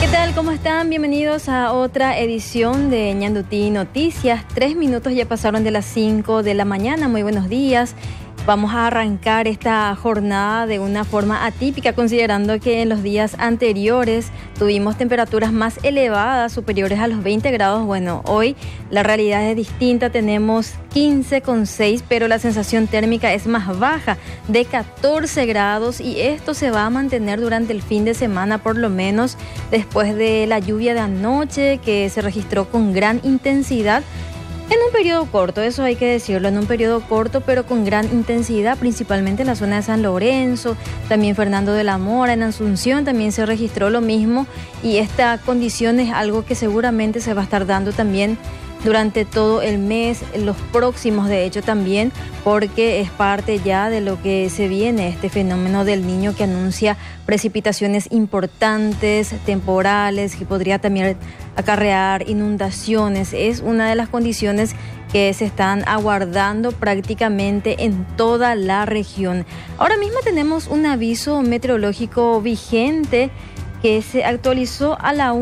¿Qué tal? ¿Cómo están? Bienvenidos a otra edición de Ñandutí Noticias. 3 minutos ya pasaron de las 5 de la mañana. Muy buenos días. Vamos a arrancar esta jornada de una forma atípica, considerando que en los días anteriores tuvimos temperaturas más elevadas, superiores a los 20 grados. Bueno, hoy la realidad es distinta, tenemos 15,6, pero la sensación térmica es más baja, de 14 grados, y esto se va a mantener durante el fin de semana, por lo menos después de la lluvia de anoche que se registró con gran intensidad. En un periodo corto, eso hay que decirlo, en un periodo corto, pero con gran intensidad, principalmente en la zona de San Lorenzo, también Fernando de la Mora, en Asunción también se registró lo mismo, y esta condición es algo que seguramente se va a estar dando también durante todo el mes, los próximos de hecho también, porque es parte ya de lo que se viene, este fenómeno del Niño que anuncia precipitaciones importantes, temporales, que podría también acarrear inundaciones. Es una de las condiciones que se están aguardando prácticamente en toda la región. Ahora mismo tenemos un aviso meteorológico vigente que se actualizó a la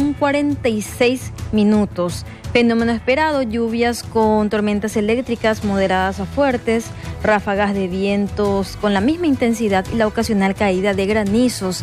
1:46. Fenómeno esperado: lluvias con tormentas eléctricas moderadas a fuertes, ráfagas de vientos con la misma intensidad y la ocasional caída de granizos.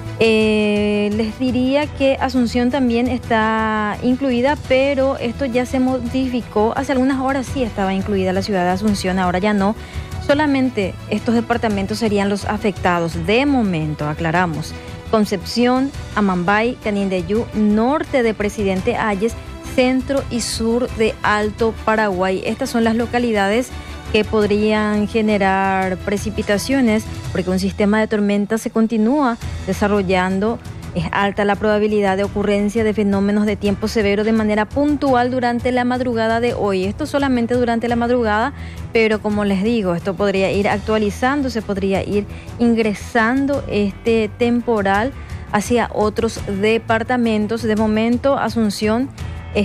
Les diría que Asunción también está incluida, pero esto ya se modificó. Hace algunas horas sí estaba incluida la ciudad de Asunción, ahora ya no. Solamente estos departamentos serían los afectados de momento, aclaramos: Concepción, Amambay, Canindeyú, norte de Presidente Hayes, centro y sur de Alto Paraguay. Estas son las localidades que podrían generar precipitaciones, porque un sistema de tormentas se continúa desarrollando. Es alta la probabilidad de ocurrencia de fenómenos de tiempo severo de manera puntual durante la madrugada de hoy. Esto solamente durante la madrugada, pero como les digo, esto podría ir actualizándose, podría ir ingresando este temporal hacia otros departamentos. De momento, Asunción no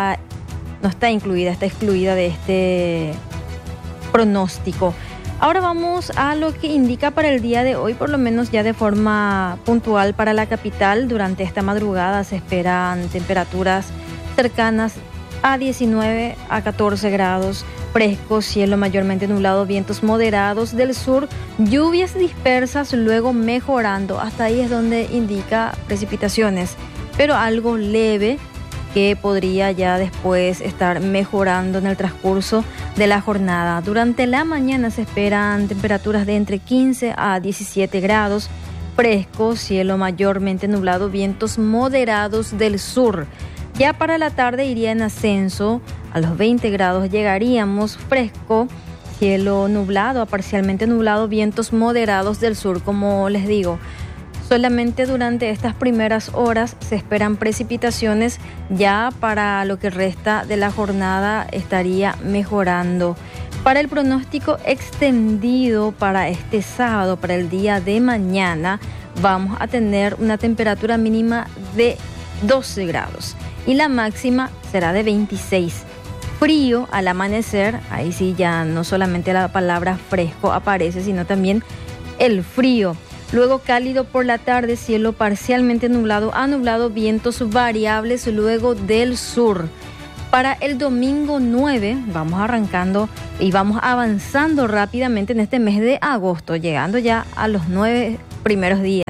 está incluida, está excluida de este pronóstico. Ahora vamos a lo que indica para el día de hoy, por lo menos ya de forma puntual para la capital. Durante esta madrugada se esperan temperaturas cercanas a 19 a 14 grados, fresco, cielo mayormente nublado, vientos moderados del sur, lluvias dispersas, luego mejorando. Hasta ahí es donde indica precipitaciones, pero algo leve, que podría ya después estar mejorando en el transcurso de la jornada. Durante la mañana se esperan temperaturas de entre 15 a 17 grados, fresco, cielo mayormente nublado, vientos moderados del sur. Ya para la tarde iría en ascenso, a los 20 grados llegaríamos, fresco, cielo nublado a parcialmente nublado, vientos moderados del sur. Como les digo, solamente durante estas primeras horas se esperan precipitaciones. Ya para lo que resta de la jornada estaría mejorando. Para el pronóstico extendido para este sábado, para el día de mañana, vamos a tener una temperatura mínima de 12 grados y la máxima será de 26. Frío al amanecer, ahí sí ya no solamente la palabra fresco aparece, sino también el frío. Luego cálido por la tarde, cielo parcialmente nublado a nublado, vientos variables luego del sur. Para el domingo 9 vamos arrancando y vamos avanzando rápidamente en este mes de agosto, llegando ya a los 9 primeros días.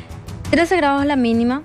13 grados la mínima,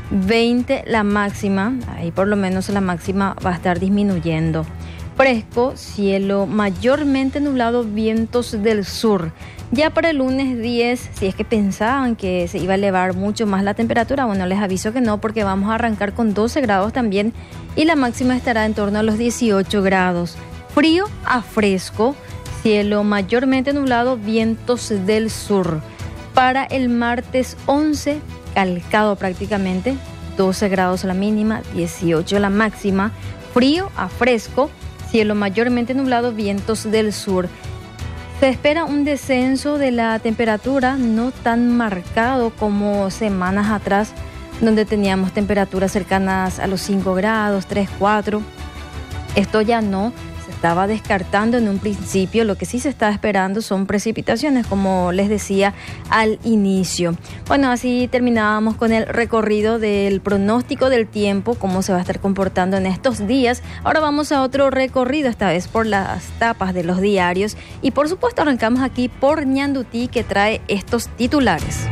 20 la máxima, ahí por lo menos la máxima va a estar disminuyendo. Fresco, cielo mayormente nublado, vientos del sur. Ya para el lunes 10, si es que pensaban que se iba a elevar mucho más la temperatura, bueno, les aviso que no, porque vamos a arrancar con 12 grados también y la máxima estará en torno a los 18 grados. Frío a fresco, cielo mayormente nublado, vientos del sur. Para el martes 11, calcado prácticamente, 12 grados la mínima, 18 la máxima. Frío a fresco, cielo mayormente nublado, vientos del sur. Se espera un descenso de la temperatura no tan marcado como semanas atrás, donde teníamos temperaturas cercanas a los 5 grados, 3, 4. Esto ya no, se estaba descartando en un principio. Lo que sí se está esperando son precipitaciones, como les decía al inicio. Bueno, así terminábamos con el recorrido del pronóstico del tiempo, cómo se va a estar comportando en estos días. Ahora vamos a otro recorrido, esta vez por las tapas de los diarios. Y por supuesto arrancamos aquí por Ñandutí, que trae estos titulares.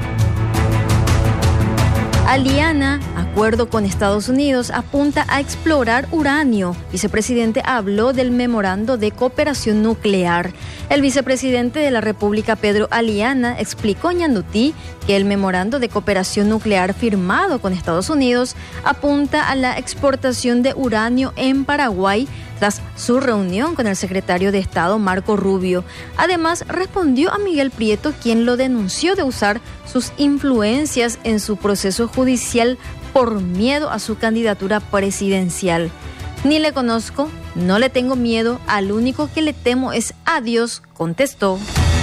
Aliana, acuerdo con Estados Unidos, apunta a explorar uranio. Vicepresidente habló del memorando de cooperación nuclear. El vicepresidente de la República, Pedro Aliana, explicó en Ñandutí que el memorando de cooperación nuclear firmado con Estados Unidos apunta a la exportación de uranio en Paraguay tras su reunión con el secretario de Estado, Marco Rubio. Además, respondió a Miguel Prieto, quien lo denunció de usar sus influencias en su proceso judicial por miedo a su candidatura presidencial. Ni le conozco, no le tengo miedo, al único que le temo es a Dios, contestó.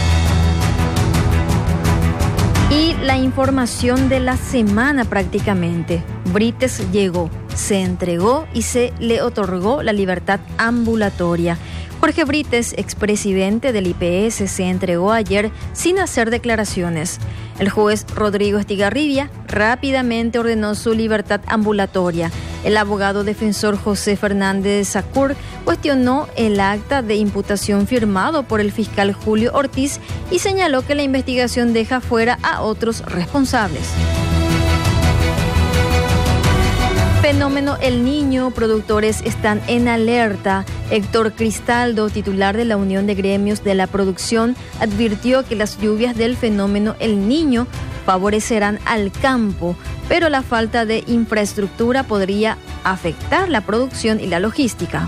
Y la información de la semana prácticamente. Brites llegó, se entregó y se le otorgó la libertad ambulatoria. Jorge Brites, expresidente del IPS, se entregó ayer sin hacer declaraciones. El juez Rodrigo Estigarribia rápidamente ordenó su libertad ambulatoria. El abogado defensor José Fernández Sacur cuestionó el acta de imputación firmado por el fiscal Julio Ortiz y señaló que la investigación deja fuera a otros responsables. Fenómeno El Niño, productores están en alerta. Héctor Cristaldo, titular de la Unión de Gremios de la Producción, advirtió que las lluvias del fenómeno El Niño favorecerán al campo, pero la falta de infraestructura podría afectar la producción y la logística.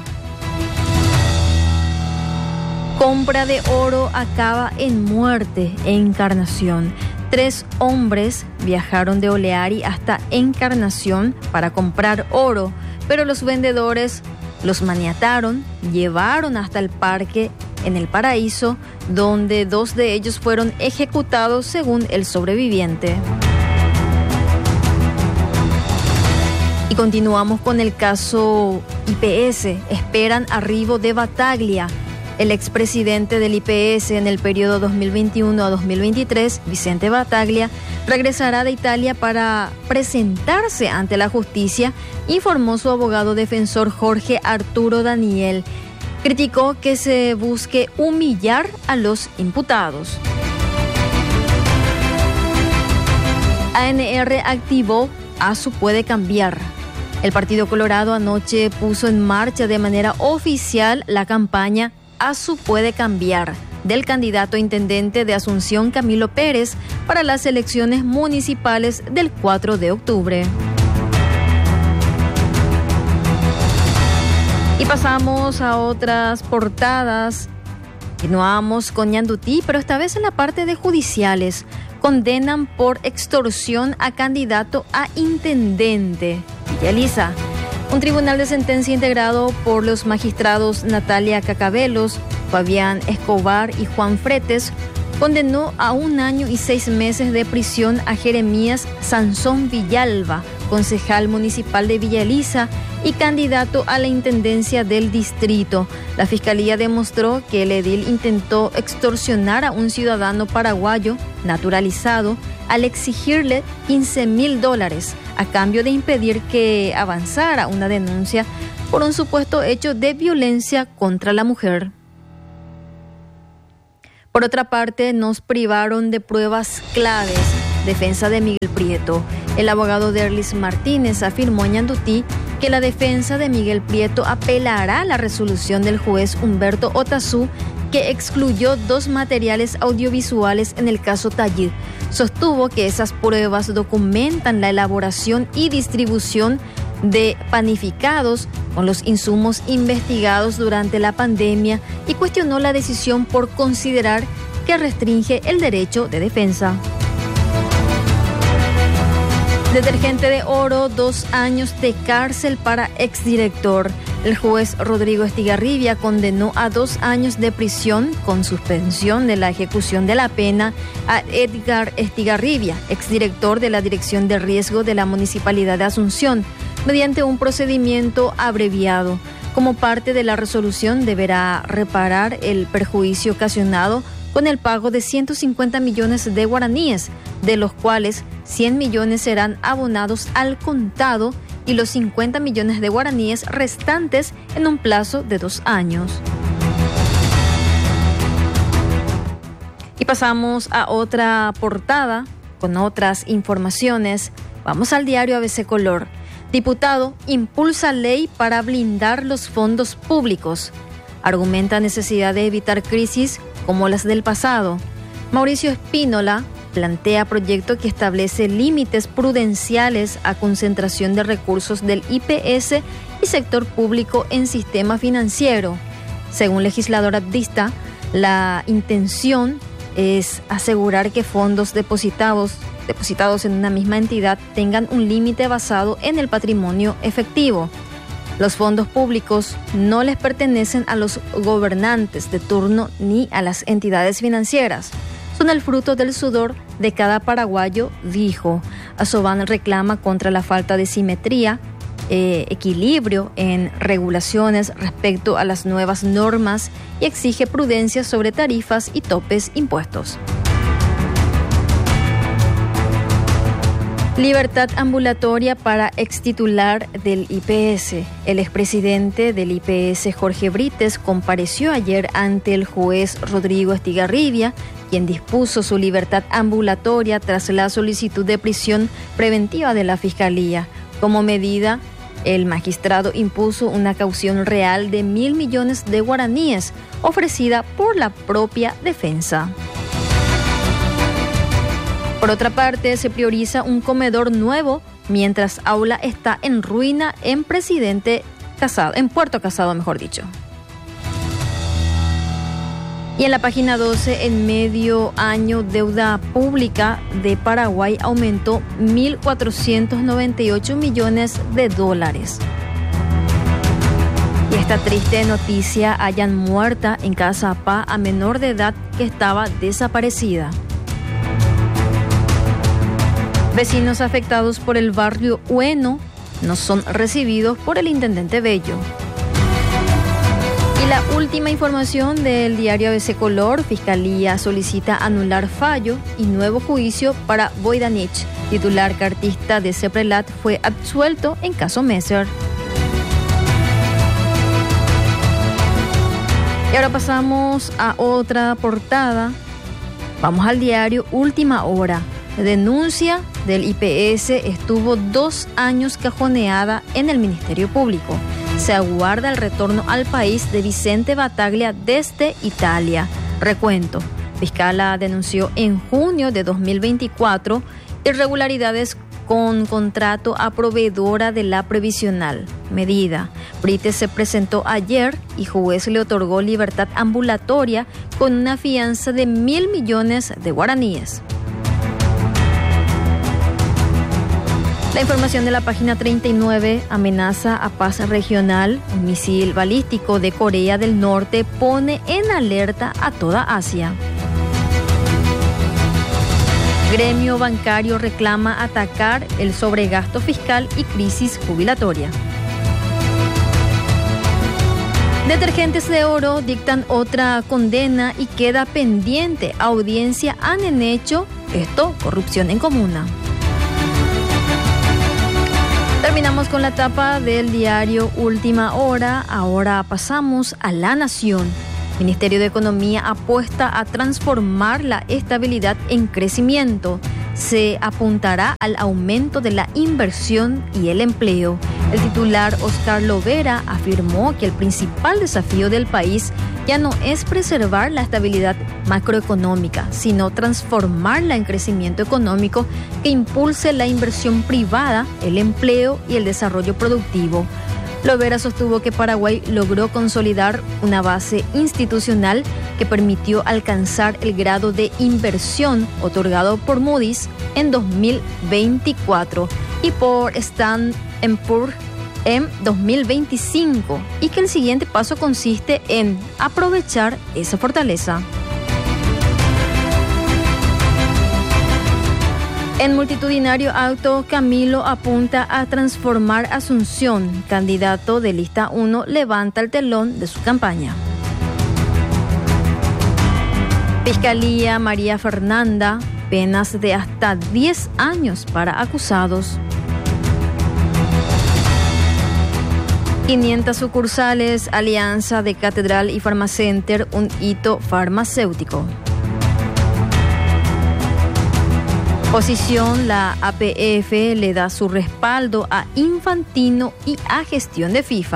Compra de oro acaba en muerte en Encarnación. 3 hombres viajaron de Oleari hasta Encarnación para comprar oro, pero los vendedores los maniataron, llevaron hasta el parque en El Paraíso, donde 2 de ellos fueron ejecutados según el sobreviviente. Y continuamos con el caso IPS. Esperan arribo de Battaglia. El expresidente del IPS en el periodo 2021 a 2023, Vicente Battaglia, regresará de Italia para presentarse ante la justicia, informó su abogado defensor Jorge Arturo Daniel. Criticó que se busque humillar a los imputados. ANR activó ASU puede cambiar. El Partido Colorado anoche puso en marcha de manera oficial la campaña ASU puede cambiar del candidato a intendente de Asunción, Camilo Pérez, para las elecciones municipales del 4 de octubre. Y pasamos a otras portadas. Continuamos con Ñandutí, pero esta vez en la parte de judiciales. Condenan por extorsión a candidato a intendente. Villa Elisa. Un tribunal de sentencia integrado por los magistrados Natalia Cacabelos, Fabián Escobar y Juan Fretes condenó a 1 año y 6 meses de prisión a Jeremías Sansón Villalba, concejal municipal de Villa Elisa y candidato a la intendencia del distrito. La fiscalía demostró que el edil intentó extorsionar a un ciudadano paraguayo naturalizado al exigirle $15,000 a cambio de impedir que avanzara una denuncia por un supuesto hecho de violencia contra la mujer. Por otra parte, nos privaron de pruebas claves. Defensa de Miguel Prieto. El abogado Derlis Martínez afirmó en Ñandutí que la defensa de Miguel Prieto apelará a la resolución del juez Humberto Otazú, que excluyó 2 materiales audiovisuales en el caso Tayid. Sostuvo que esas pruebas documentan la elaboración y distribución de panificados con los insumos investigados durante la pandemia y cuestionó la decisión por considerar que restringe el derecho de defensa. Detergente de oro, 2 años de cárcel para exdirector. El juez Rodrigo Estigarribia condenó a 2 años de prisión con suspensión de la ejecución de la pena a Edgar Estigarribia, exdirector de la Dirección de Riesgo de la Municipalidad de Asunción, mediante un procedimiento abreviado. Como parte de la resolución, deberá reparar el perjuicio ocasionado con el pago de 150 millones de guaraníes, de los cuales 100 millones serán abonados al contado y los 50 millones de guaraníes restantes en un plazo de 2 años. Y pasamos a otra portada con otras informaciones. Vamos al diario ABC Color. Diputado impulsa ley para blindar los fondos públicos. Argumenta necesidad de evitar crisis como las del pasado. Mauricio Espínola plantea proyecto que establece límites prudenciales a concentración de recursos del IPS y sector público en sistema financiero. Según legislador abdista, la intención es asegurar que fondos depositados en una misma entidad tengan un límite basado en el patrimonio efectivo. Los fondos públicos no les pertenecen a los gobernantes de turno ni a las entidades financieras. Son el fruto del sudor de cada paraguayo, dijo. Asoban reclama contra la falta de simetría, equilibrio en regulaciones respecto a las nuevas normas y exige prudencia sobre tarifas y topes impuestos. Libertad ambulatoria para extitular del IPS. El expresidente del IPS, Jorge Brites, compareció ayer ante el juez Rodrigo Estigarribia, quien dispuso su libertad ambulatoria tras la solicitud de prisión preventiva de la Fiscalía. Como medida, el magistrado impuso una caución real de 1.000 millones de guaraníes, ofrecida por la propia defensa. Por otra parte, se prioriza un comedor nuevo mientras aula está en ruina en Puerto Casado, mejor dicho. Y en la página 12, en medio año, deuda pública de Paraguay aumentó 1.498 millones de dólares. Y esta triste noticia: hallan muerta en Caazapá a menor de edad que estaba desaparecida. Vecinos afectados por el barrio Ueno no son recibidos por el intendente Bello. Y la última información del diario ABC Color: Fiscalía solicita anular fallo y nuevo juicio para Voidanich. Titular cartista de Ceprelat fue absuelto en caso Messer. Y ahora pasamos a otra portada. Vamos al diario Última Hora. Denuncia del IPS estuvo 2 años cajoneada en el Ministerio Público. Se aguarda el retorno al país de Vicente Bataglia desde Italia. Recuento: Fiscala denunció en junio de 2024 irregularidades con contrato a proveedora de la previsional. Medida: Brites se presentó ayer y juez le otorgó libertad ambulatoria con una fianza de 1.000 millones de guaraníes. La información de la página 39: amenaza a paz regional. Un misil balístico de Corea del Norte pone en alerta a toda Asia. Gremio bancario reclama atacar el sobregasto fiscal y crisis jubilatoria. Detergentes de Oro dictan otra condena y queda pendiente audiencia a Nenecho. Esto, corrupción en comuna. Terminamos con la tapa del diario Última Hora. Ahora pasamos a La Nación. Ministerio de Economía apuesta a transformar la estabilidad en crecimiento. Se apuntará al aumento de la inversión y el empleo. El titular Oscar Lovera afirmó que el principal desafío del país ya no es preservar la estabilidad macroeconómica, sino transformarla en crecimiento económico que impulse la inversión privada, el empleo y el desarrollo productivo. Lovera sostuvo que Paraguay logró consolidar una base institucional que permitió alcanzar el grado de inversión otorgado por Moody's en 2024 y por Standard & Poor's en 2025, y que el siguiente paso consiste en aprovechar esa fortaleza. En multitudinario acto, Camilo apunta a transformar Asunción. Candidato de lista 1 levanta el telón de su campaña. Fiscalía María Fernanda, penas de hasta 10 años para acusados. 500 sucursales, alianza de Catedral y Farmacenter, un hito farmacéutico. Posición, la APF le da su respaldo a Infantino y a gestión de FIFA.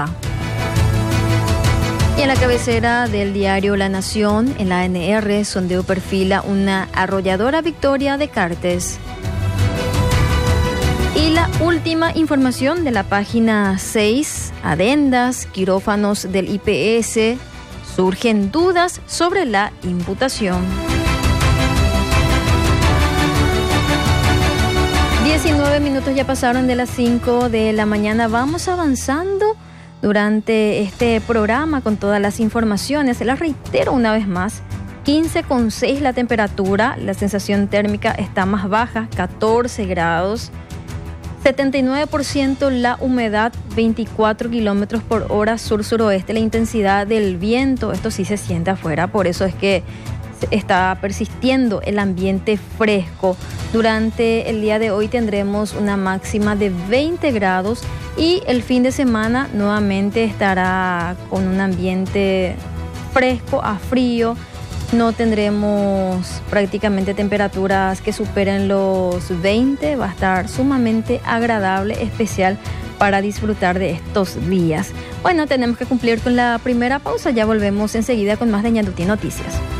Y en la cabecera del diario La Nación, en la ANR, sondeo perfila una arrolladora victoria de Cartes. Y la última información de la página 6, adendas, quirófanos del IPS, surgen dudas sobre la imputación. 19 minutos ya pasaron de las 5 de la mañana. Vamos avanzando durante este programa con todas las informaciones. Les reitero una vez más, 15,6 la temperatura, la sensación térmica está más baja, 14 grados. 79% la humedad, 24 kilómetros por hora sur-suroeste, la intensidad del viento, esto sí se siente afuera, por eso es que está persistiendo el ambiente fresco. Durante el día de hoy tendremos una máxima de 20 grados y el fin de semana nuevamente estará con un ambiente fresco a frío. No tendremos prácticamente temperaturas que superen los 20, va a estar sumamente agradable, especial para disfrutar de estos días. Bueno, tenemos que cumplir con la primera pausa, ya volvemos enseguida con más de Ñandutí Noticias.